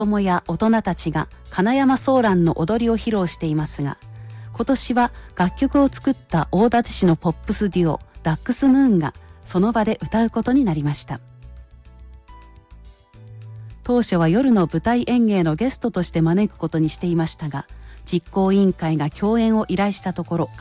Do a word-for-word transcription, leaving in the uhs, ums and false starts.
供や大人たちが金山ソーランの踊りを披露していますが、今年は楽曲を作った大館市のポップスデュオダックスムーンがその場で歌うことになりました。当初は夜の舞台演芸のゲストとして招くことにしていましたが、実行委員会が共演を依頼したところ